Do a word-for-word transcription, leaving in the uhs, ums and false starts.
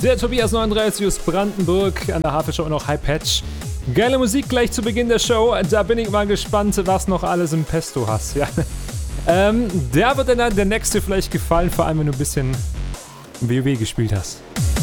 Der Tobias neununddreißig aus Brandenburg, an der Hafe-Show noch High Patch. Geile Musik gleich zu Beginn der Show. Da bin ich mal gespannt, was noch alles im Pesto hast. Ja. Ähm, der wird dann der nächste vielleicht gefallen, vor allem wenn du ein bisschen WoW gespielt hast.